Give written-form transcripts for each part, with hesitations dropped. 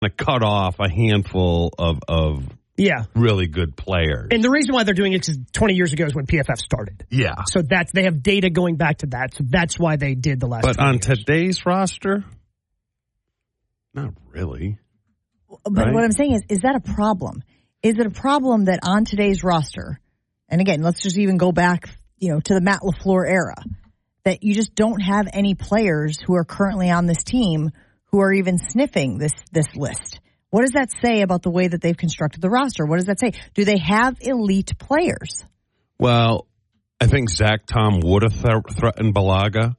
to cut off a handful of really good players. And the reason why they're doing it is 20 years ago is when PFF started. Yeah. So they have data going back to that. So that's why they did the last. But on years. today's roster, not really. But right? what I'm saying is that a problem? Is it a problem that on today's roster, and again, let's just even go back, to the Matt LaFleur era, that you just don't have any players who are currently on this team who are even sniffing this list? What does that say about the way that they've constructed the roster? What does that say? Do they have elite players? Well, I think Zach Tom would have threatened Balaga,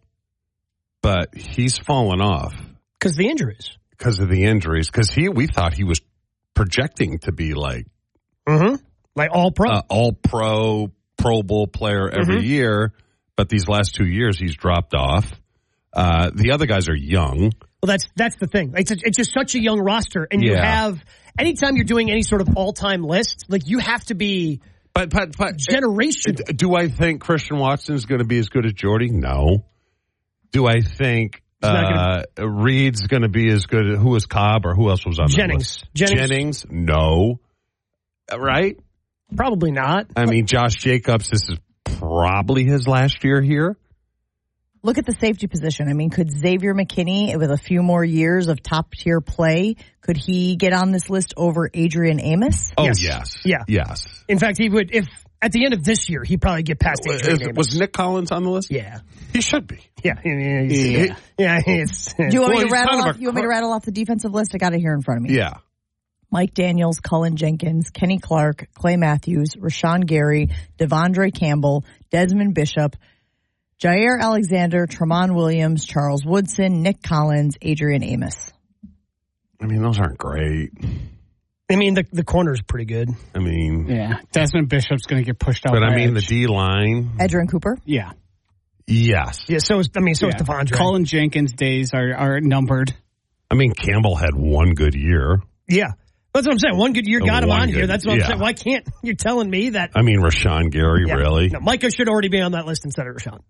but he's fallen off. Because of the injuries. Because of the injuries. Because we thought he was projecting to be like all-pro. All-pro, Pro Bowl player every year, but these last 2 years he's dropped off. The other guys are young. Well, that's the thing. It's just such a young roster, and you have anytime you're doing any sort of all-time list, like you have to be but generational. Do I think Christian Watson is going to be as good as Jordy? No. Do I think Reed's going to be as good? Who was Cobb or who else was on Jennings? Jennings? No. Right? Probably not. I mean, Josh Jacobs. This is probably his last year here. Look at the safety position. I mean, could Xavier McKinney, with a few more years of top-tier play, could he get on this list over Adrian Amos? Oh, yes. Yeah. Yes. In fact, he would, if at the end of this year, he'd probably get past Adrian Amos. Was Nick Collins on the list? Yeah. He should be. Yeah. Do you want me to rattle off the defensive list? I got it here in front of me. Yeah. Mike Daniels, Cullen Jenkins, Kenny Clark, Clay Matthews, Rashawn Gary, Devondre Campbell, Desmond Bishop, Jair Alexander, Tramon Williams, Charles Woodson, Nick Collins, Adrian Amos. I mean, those aren't great. I mean, the corner's pretty good. I mean... Yeah, Desmond Bishop's going to get pushed out. But I mean, the D-line... Edgerrin Cooper? Yeah. Yes. Yeah, so is Devondre. Cullen Jenkins' days are numbered. I mean, Campbell had one good year. Yeah. That's what I'm saying. One good year got him on here. That's what I'm saying. Why can't you telling me that? I mean, Rashawn Gary, really? No, Micah should already be on that list instead of Rashawn.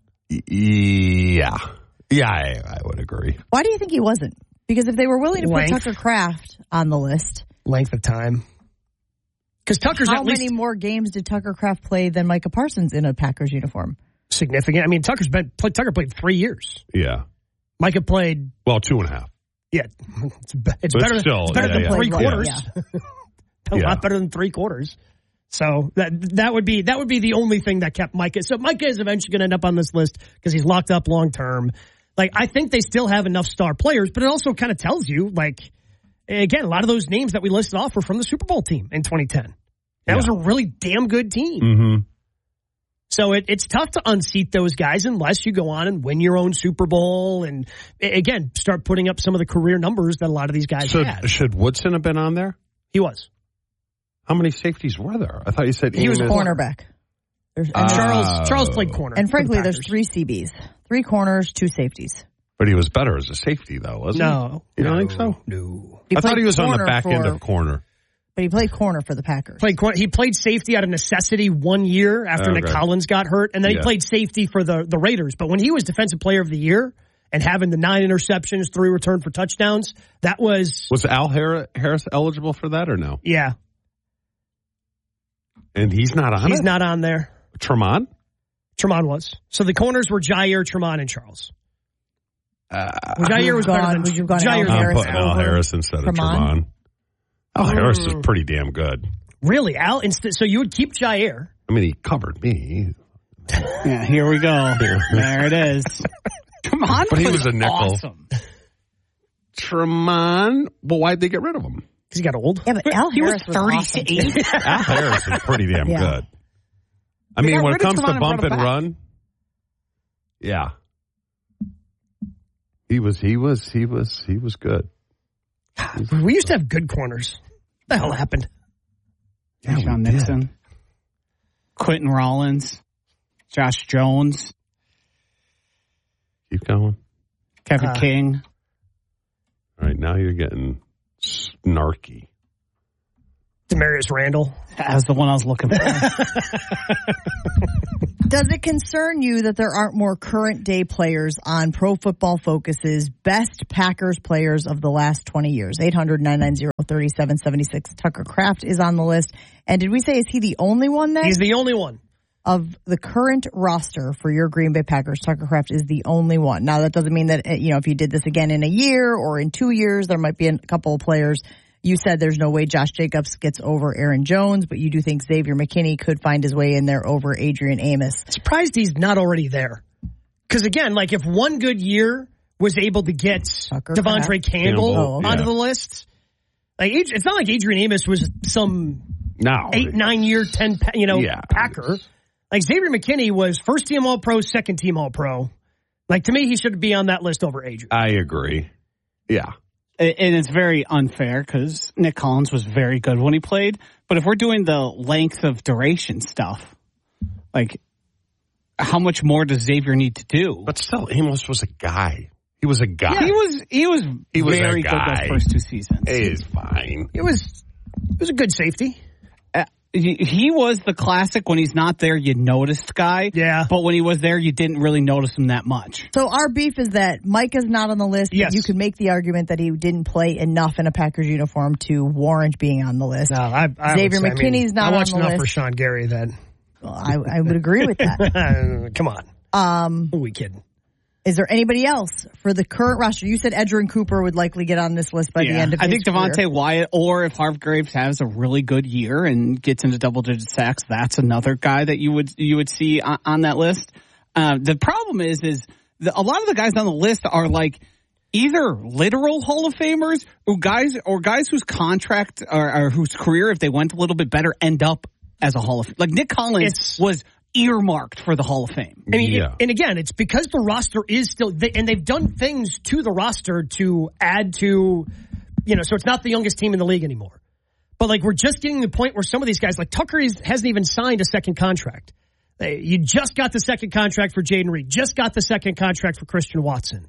Yeah. Yeah, I would agree. Why do you think he wasn't? Because if they were willing to Length. put Tucker Kraft on the list. Length of time. Because Tucker's How at least... many more games did Tucker Kraft play than Micah Parsons in a Packers uniform? Significant. I mean, Tucker played 3 years. Yeah. Micah played... Well, 2.5. Yeah. It's better than 3 quarters. Yeah. A lot better than 3 quarters. So that would be the only thing that kept Micah. So Micah is eventually going to end up on this list because he's locked up long term. Like, I think they still have enough star players, but it also kind of tells you, like, again, a lot of those names that we listed off were from the Super Bowl team in 2010. That was a really damn good team. Mm-hmm. So it's tough to unseat those guys unless you go on and win your own Super Bowl and, again, start putting up some of the career numbers that a lot of these guys had. Should Woodson have been on there? He was. How many safeties were there? I thought you said he was cornerback. Charles played corner. And frankly, there's 3 CBs. 3 corners, 2 safeties. But he was better as a safety, though, wasn't he? No. You don't think so? No. I thought he was on the back end of corner. But he played corner for the Packers. He played safety out of necessity 1 year after Nick Collins got hurt, and then he played safety for the Raiders. But when he was Defensive Player of the Year and having the 9 interceptions, 3 returned for touchdowns, that was... Was Al Harris eligible for that or no? Yeah. And he's not on He's not on there. Tramon? Tramon was. So the corners were Jair, Tramon, and Charles. Jair was better than Jair. I'm putting Al Harris instead of Tramon. Al Harris is pretty damn good. Really, Al? So you would keep Jair? I mean, he covered me. Yeah, here we go. There it is. Tramon, but he was a nickel. Awesome. Tramon. Well, why'd they get rid of him? Because he got old. Yeah, but Al Harris was 38. Awesome. Al Harris is pretty damn good. I mean, when it comes to bump and run, yeah, he was good. We used to have good corners. What the hell happened? Yeah, Sean Nixon, Quentin Rollins, Josh Jones. Keep going. Kevin King. All right, now you're getting snarky. Demarius Randall. That was the one I was looking for. Does it concern you that there aren't more current day players on Pro Football Focus's best Packers players of the last 20 years? 800-990-3776. Tucker Kraft is on the list. And did we say, is he the only one then? He's the only one. Of the current roster for your Green Bay Packers, Tucker Kraft is the only one. Now, that doesn't mean that, if you did this again in a year or in 2 years, there might be a couple of players. You said there's no way Josh Jacobs gets over Aaron Jones, but you do think Xavier McKinney could find his way in there over Adrian Amos. Surprised he's not already there. Because again, if one good year was able to get Devondre Campbell onto the list, it's not like Adrian Amos was some 8-9 year 10 Packer. Xavier McKinney was first team All-Pro, second team All-Pro. To me, he should be on that list over Adrian. I agree. Yeah. And it's very unfair because Nick Collins was very good when he played. But if we're doing the length of duration stuff, how much more does Xavier need to do? But still, Amos was a guy. He was a guy. Yeah, he was very good those first 2 seasons. It is fine. It was a good safety. He was the classic when he's not there, you noticed guy. Yeah. But when he was there, you didn't really notice him that much. So our beef is that Mike is not on the list. Yes. You could make the argument that he didn't play enough in a Packers uniform to warrant being on the list. No, Xavier McKinney's not on the list. I watched enough for Sean Gary then. Well, I would agree with that. Come on. Who are we kidding? Is there anybody else for the current roster? You said Edgerrin Cooper would likely get on this list by the end of his career. I think Devontae Wyatt, or if Hargraves has a really good year and gets into double-digit sacks, that's another guy that you would see on that list. The problem is a lot of the guys on the list are either literal Hall of Famers or guys whose contract or whose career, if they went a little bit better, end up as a Hall of Fame. Nick Collins was earmarked for the Hall of Fame. And again, it's because the roster is still, and they've done things to the roster to add to, so it's not the youngest team in the league anymore. But we're just getting to the point where some of these guys, Tucker hasn't even signed a second contract. You just got the second contract for Jaden Reed, just got the second contract for Christian Watson.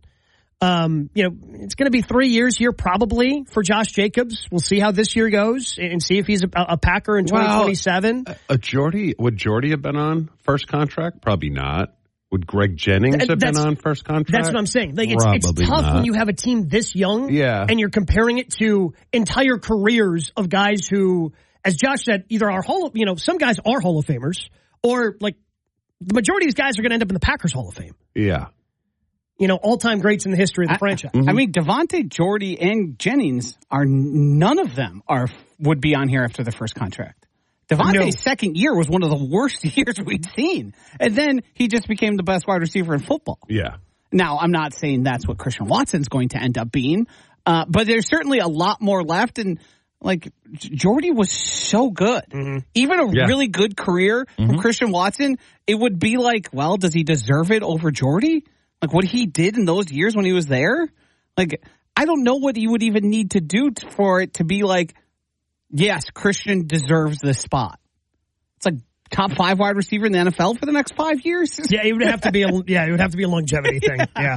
It's going to be 3 years here probably for Josh Jacobs. We'll see how this year goes and see if he's a Packer in 2027. Would Jordy have been on first contract? Probably not. Would Greg Jennings have been on first contract? That's what I'm saying. It's tough when you have a team this young and you're comparing it to entire careers of guys who, as Josh said, either are some guys are Hall of Famers or the majority of these guys are going to end up in the Packers Hall of Fame. Yeah. All-time greats in the history of the franchise. Devontae, Jordy, and Jennings none of them would be on here after the first contract. Devontae's second year was one of the worst years we'd seen. And then he just became the best wide receiver in football. Yeah. Now, I'm not saying that's what Christian Watson's going to end up being, but there's certainly a lot more left. And, Jordy was so good. Mm-hmm. Even a really good career from Christian Watson, it would be does he deserve it over Jordy? What he did in those years when he was there? I don't know what he would even need to do for it to be yes, Christian deserves this spot. It's top 5 wide receiver in the NFL for the next 5 years. Yeah, it would have to be a longevity thing. Yeah.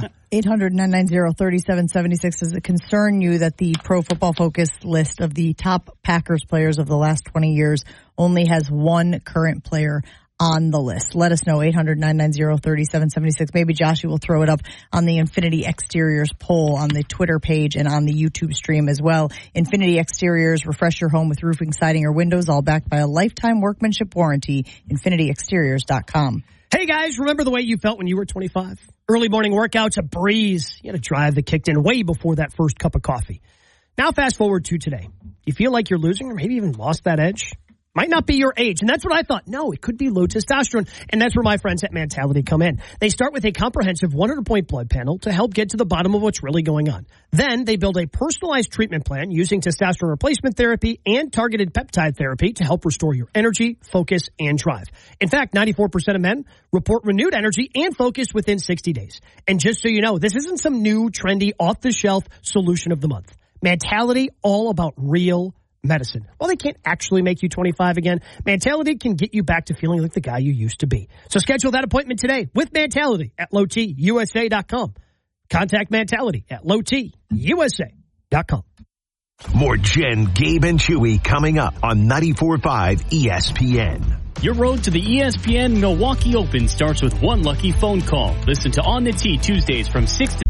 800-990-3776. Does it concern you that the Pro Football Focus list of the top Packers players of the last 20 years only has one current player on the list? Let us know, 800-990-3776. Maybe Josh will throw it up on the Infinity Exteriors poll on the Twitter page and on the YouTube stream as well. Infinity Exteriors, refresh your home with roofing, siding, or windows, all backed by a lifetime workmanship warranty. InfinityExteriors.com. Hey guys, remember the way you felt when you were 25? Early morning workouts, a breeze. You had a drive that kicked in way before that first cup of coffee. Now fast forward to today. You feel like you're losing or maybe even lost that edge? Might not be your age. And that's what I thought. No, it could be low testosterone. And that's where my friends at Mentality come in. They start with a comprehensive 100-point blood panel to help get to the bottom of what's really going on. Then they build a personalized treatment plan using testosterone replacement therapy and targeted peptide therapy to help restore your energy, focus, and drive. In fact, 94% of men report renewed energy and focus within 60 days. And just so you know, this isn't some new, trendy, off-the-shelf solution of the month. Mentality, all about real medicine. While they can't actually make you 25 again, Mentality can get you back to feeling like the guy you used to be. So schedule that appointment today with Mentality at lowtusa.com. Contact Mentality at lowtusa.com. More Jen, Gabe, and Chewy coming up on 94.5 ESPN. Your road to the ESPN Milwaukee Open starts with one lucky phone call. Listen to On the Tee Tuesdays from 6 to...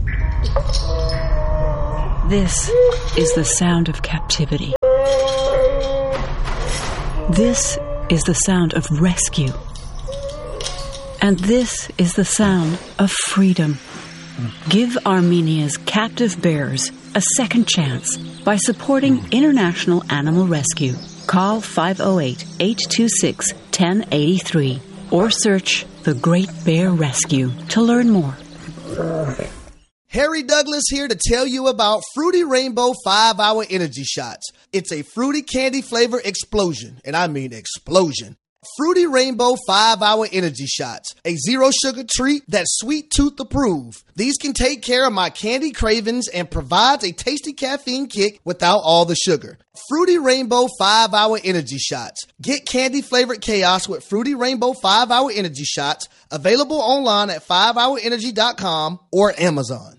This is the sound of captivity. This is the sound of rescue. And this is the sound of freedom. Give Armenia's captive bears a second chance by supporting International Animal Rescue. Call 508-826-1083 or search The Great Bear Rescue to learn more. Harry Douglas here to tell you about Fruity Rainbow 5-Hour Energy Shots. It's a fruity candy flavor explosion, and I mean explosion. Fruity Rainbow 5-Hour Energy Shots, a zero sugar treat that's sweet tooth approved. These can take care of my candy cravings and provides a tasty caffeine kick without all the sugar. Fruity Rainbow 5-Hour Energy Shots. Get candy flavored chaos with Fruity Rainbow 5-Hour Energy Shots, available online at 5hourenergy.com or Amazon.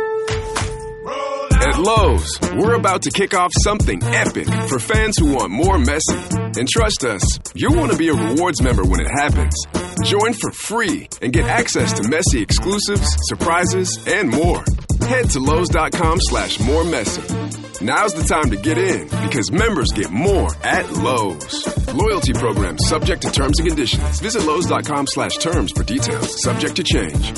At Lowe's, we're about to kick off something epic for fans who want more Messi. And trust us, you'll want to be a rewards member when it happens. Join for free and get access to Messi exclusives, surprises, and more. Head to Lowe's.com/more-Messi. Now's the time to get in because members get more at Lowe's. Loyalty program subject to terms and conditions. Visit Lowe's.com/terms for details. Subject to change.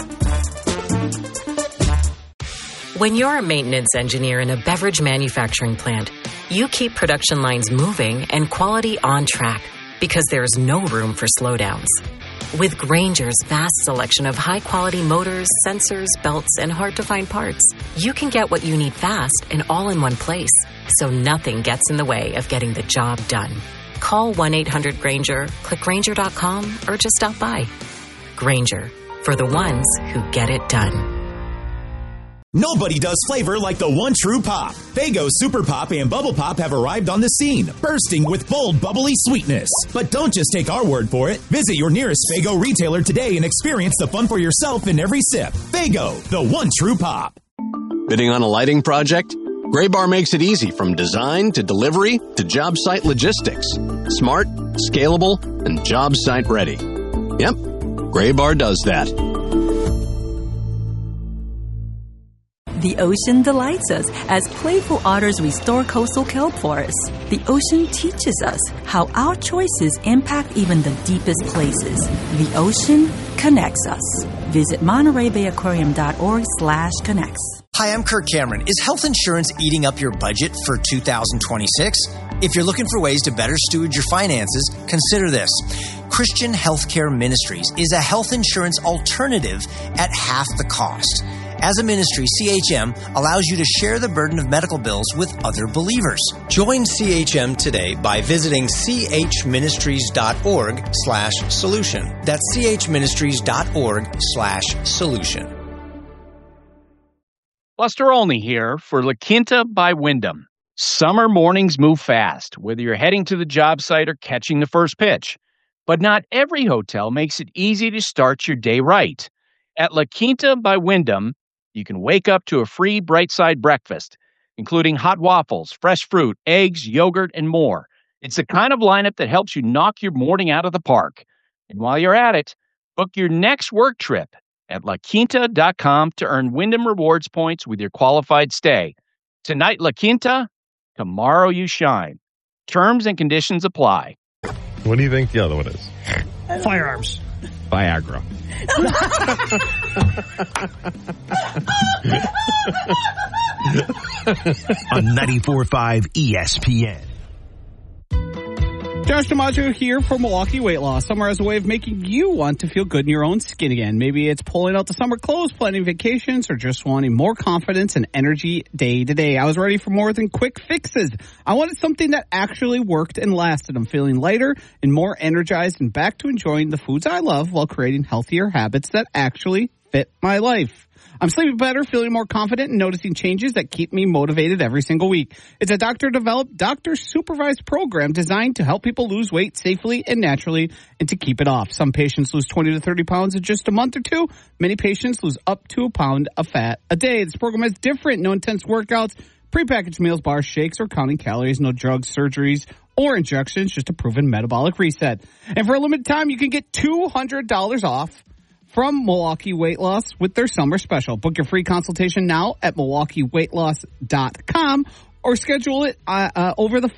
When you're a maintenance engineer in a beverage manufacturing plant, you keep production lines moving and quality on track because there's no room for slowdowns. With Grainger's vast selection of high-quality motors, sensors, belts, and hard-to-find parts, you can get what you need fast and all in one place, so nothing gets in the way of getting the job done. Call 1-800-GRAINGER, click Grainger.com, or just stop by. Grainger, for the ones who get it done. Nobody does flavor like the one true pop. Faygo Super Pop and Bubble Pop have arrived on the scene, bursting with bold, bubbly sweetness. But don't just take our word for it. Visit your nearest Faygo retailer today and experience the fun for yourself in every sip. Faygo, the one true pop. Bidding on a lighting project? Graybar makes it easy from design to delivery to job site logistics. Smart, scalable, and job site ready. Yep, Graybar does that. The ocean delights us as playful otters restore coastal kelp forests. The ocean teaches us how our choices impact even the deepest places. The ocean connects us. Visit MontereyBayAquarium.org/connects. Hi, I'm Kirk Cameron. Is health insurance eating up your budget for 2026? If you're looking for ways to better steward your finances, consider this. Christian Healthcare Ministries is a health insurance alternative at half the cost. As a ministry, CHM allows you to share the burden of medical bills with other believers. Join CHM today by visiting chministries.org/solution. That's chministries.org/solution. Buster Olney here for La Quinta by Wyndham. Summer mornings move fast, whether you're heading to the job site or catching the first pitch. But not every hotel makes it easy to start your day right. At La Quinta by Wyndham, you can wake up to a free Bright Side breakfast, including hot waffles, fresh fruit, eggs, yogurt, and more. It's the kind of lineup that helps you knock your morning out of the park. And while you're at it, book your next work trip at LaQuinta.com to earn Wyndham Rewards points with your qualified stay. Tonight, La Quinta, tomorrow you shine. Terms and conditions apply. What do you think the other one is? Firearms. Viagra. On 94.5 ESPN. Josh DiMaggio here for Milwaukee Weight Loss. Summer has a way of making you want to feel good in your own skin again. Maybe it's pulling out the summer clothes, planning vacations, or just wanting more confidence and energy day to day. I was ready for more than quick fixes. I wanted something that actually worked and lasted. I'm feeling lighter and more energized and back to enjoying the foods I love while creating healthier habits that actually fit my life. I'm sleeping better, feeling more confident, and noticing changes that keep me motivated every single week. It's a doctor-developed, doctor-supervised program designed to help people lose weight safely and naturally and to keep it off. Some patients lose 20 to 30 pounds in just a month or two. Many patients lose up to a pound of fat a day. This program is different. No intense workouts, Prepackaged meals, bars, shakes, or counting calories. No drugs, surgeries, or injections. Just a proven metabolic reset. And for a limited time, you can get $200 off from Milwaukee Weight Loss with their summer special. Book your free consultation now at MilwaukeeWeightLoss.com or schedule it over the